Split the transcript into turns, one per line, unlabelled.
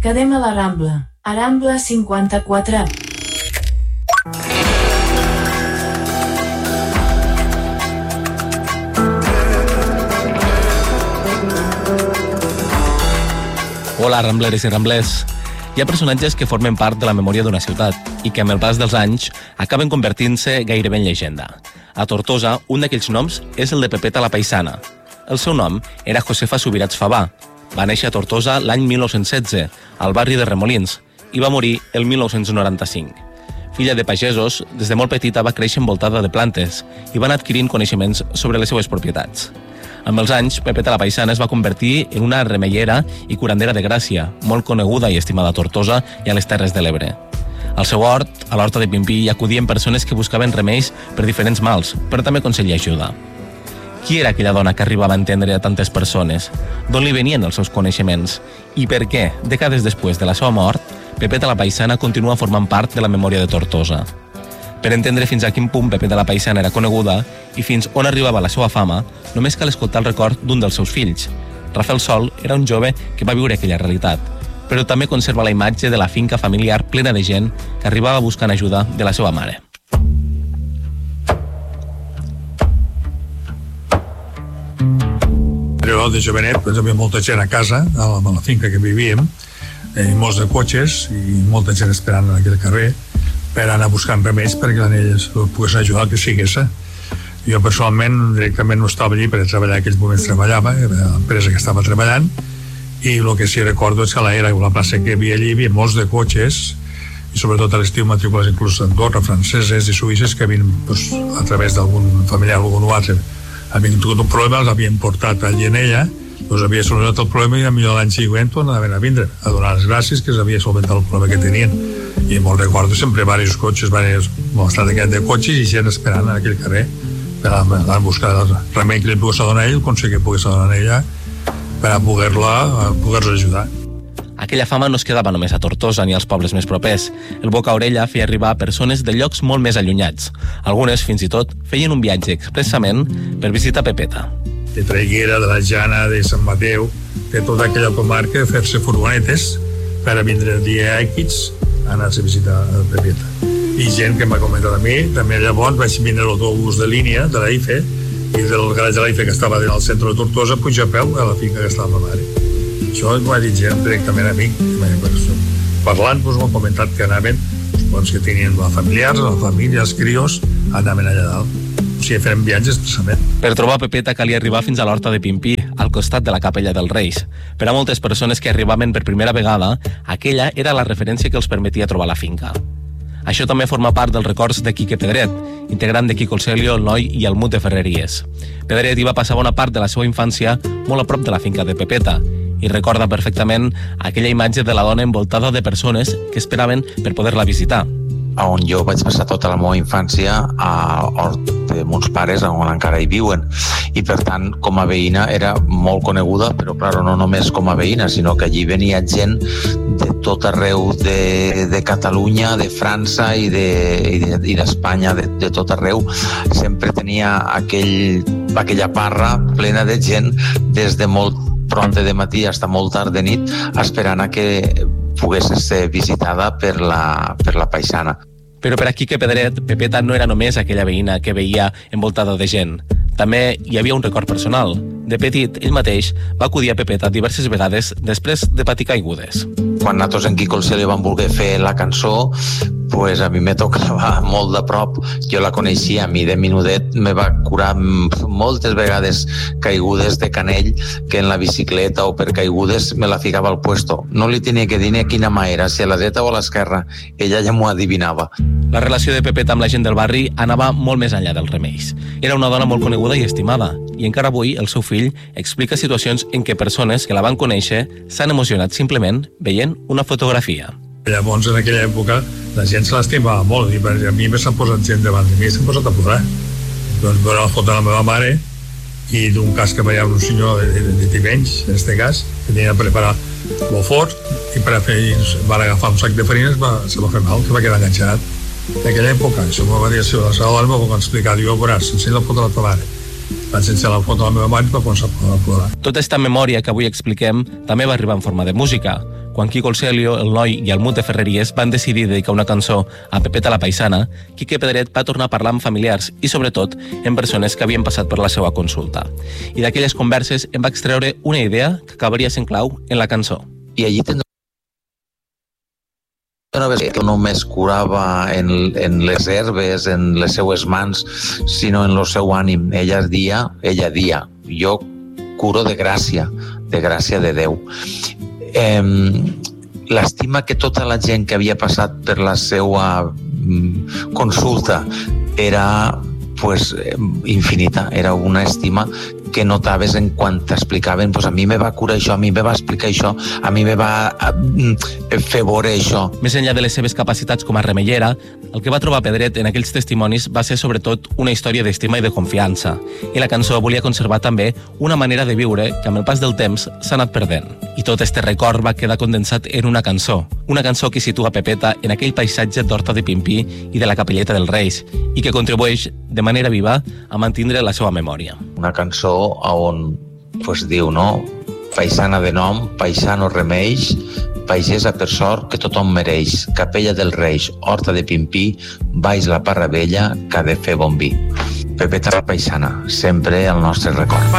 Quedem a la Rambla, a Rambla 54.
Hola, rambleres i ramblers. Hi ha personatges que formen part de la memòria d'una ciutat i que amb el pas dels anys acaben convertint-se gairebé en llegenda. A Tortosa, un d'aquells noms és el de Pepeta la Paisana. El seu nom era Josefa Subirats Favà. Va néixer a Tortosa l'any 1916, al barri de Remolins, i va morir el 1995. Filla de pagesos, des de molt petita va créixer envoltada de plantes i va anar adquirint coneixements sobre les seues propietats. Amb els anys, Pepeta la Paisana es va convertir en una remeiera i curandera de Gràcia, molt coneguda i estimada a Tortosa i a les Terres de l'Ebre. Al seu hort, a l'horta de Pimpí, hi acudien persones que buscaven remeis per diferents mals, però també aconsellar ajuda. Qui era aquella dona que arribava a entendre a tantes persones? D'on li venien els seus coneixements? I per què, dècades després de la seva mort, Pepeta la Paisana continua formant part de la memòria de Tortosa? Per entendre fins a quin punt Pepeta la Paisana era coneguda i fins on arribava la seva fama, només cal escoltar el record d'un dels seus fills. Rafael Sol era un jove que va viure aquella realitat, però també conserva la imatge de la finca familiar plena de gent que arribava buscant ajuda de la seva mare.
Però de jovenet hi havia molta gent a casa, a la finca que vivíem, molts de cotxes i molta gent esperant en aquell carrer per anar buscant remeis perquè ells pogués ajudar el que sigués. Jo personalment directament no estava allí perquè treballar en aquells moments treballava, era l'empresa que estava treballant, i el que sí recordo és que a la plaça que hi havia allí hi havia molts de cotxes i sobretot a l'estiu matrícules inclús d'Andorra, franceses i suïsses que havien, a través d'algun familiar o algun altre, havien tingut un problema, els havien portat allí en ella, havia solucionat el problema i a millor l'any següent anaven a vindre a donar les gràcies que s'havia solventat el problema que tenien. I me'l recordo sempre diversos cotxes, bastant de cotxes i gent esperant en aquell carrer per anar a buscar el remei que li pogués donar ell, el consell que pogués donar ella per a poder-los ajudar.
Aquella fama no es quedava només a Tortosa ni als pobles més propers. El boca a orella feia arribar a persones de llocs molt més allunyats. Algunes, fins i tot, feien un viatge expressament per visitar Pepeta.
De Traiguera, de la Jana, de Sant Mateu, de tota aquella comarca, fer-se furgonetes per a vindre el dia X a anar-se a visitar a Pepeta. I gent que m'ha comentat a mi, també llavors vaig vindre a l'autobús de línia de la IFE i del garatge de la IFE que estava al centre de Tortosa pujar a peu a la finca que estava ma mare. Això m'ho ha dit gent directament a mi, parlant m'ho comentat que anaven, que tenien familiars, la família, els crios, anaven allà dalt. O sigui, fèrem viatges expressament.
Per trobar Pepeta calia arribar fins a l'horta de Pimpí, al costat de la capella dels Reis. Per a moltes persones que arribaven per primera vegada, aquella era la referència que els permetia trobar la finca. Això també forma part dels records de Quique Pedret, integrant de Quico el Celio, el Noi i el Mut de Ferreries. Pedret hi va passar bona part de la seva infància molt a prop de la finca de Pepeta i recorda perfectament aquella imatge de la dona envoltada de persones que esperaven per poder-la visitar.
On jo vaig passar tota la meva infància a Hort de mons pares, on encara hi viuen. I, per tant, com a veïna era molt coneguda, però, clar, no només com a veïna, sinó que allí venia gent de tot arreu de Catalunya, de França i d'Espanya, de tot arreu. Sempre tenia aquella parra plena de gent des de molt pront de matí fins a molt tard de nit, esperant a que pogués ser visitada per la paisana.
Però per a Quique Pedret, Pepeta no era només aquella veïna que veia envoltada de gent. També hi havia un record personal. De petit, ell mateix va acudir a Pepeta diverses vegades després de patir caigudes.
Quan nosaltres en Quico el Celio vam voler fer la cançó, pues a mi me tocava molt de prop. Jo la coneixia, a mi de minudet me va curar moltes vegades caigudes de canell, que en la bicicleta o per caigudes me la ficava al puesto. No li tenia que dir ni a quina mà era, si a la dreta o a l'esquerra. Ella ja m'ho adivinava.
La relació de Pepeta amb la gent del barri anava molt més enllà dels remeis. Era una dona molt coneguda i estimada, i encara avui el seu fill explica situacions en què persones que la van conèixer s'han emocionat simplement veient una fotografia.
Llavors, en aquella època, la gent se l'estimava molt, i a mi s'han posat gent davant de mi, s'han posat a posar. Doncs veure la foto de la meva mare i d'un cas que veia un senyor de Tivenys, en aquest cas, que tenia de preparar molt fort, i per a fer, van agafar un sac de farines, se va fer mal, que va quedar enganxat. En aquella època, això m'ho va dir la seva dona, m'ho va explicar, diu, veuràs, ensenya la foto de la teva mare. Vaig ensenyar la foto de la meva mare i va començar a plorar.
Tota aquesta memòria que avui expliquem també va arribar en forma de música. quan Quico el Celio, el Noi i el Mut de Ferreries van decidir dedicar una cançó a Pepeta la Paisana, Quique Pedret va tornar a parlar amb familiars i, sobretot, amb persones que havien passat per la seva consulta. I d'aquelles converses en va extreure una idea que acabaria sent clau en la cançó.
I allí tindrà una vegada que no només curava en les herbes, en les seues mans, sinó en el seu ànim. Ella dia, jo curo de gràcia de Déu. L'estima que tota la gent que havia passat per la seva consulta era infinita, era una estima que notaves en quan t'explicaven, a mi me va curar això, a mi me va explicar això, a mi me va fer veure això.
Més enllà de les seves capacitats com a remeiera, el que va trobar Pedret en aquells testimonis va ser sobretot una història d'estima i de confiança, i la cançó volia conservar també una manera de viure que amb el pas del temps s'ha anat perdent. I tot este record va quedar condensat en una cançó que situa Pepeta en aquell paisatge d'Horta de Pimpí i de la Capelleta dels Reis, i que contribueix de manera viva a mantindre la seva memòria.
Una cançó on diu, no? Paisana de nom, paisano remeix, pagesa per sort que tothom mereix, Capella dels Reis, Horta de Pimpí, baix la Parra Vella, que ha de fer bon vi. Pepeta la Paisana, sempre el nostre record.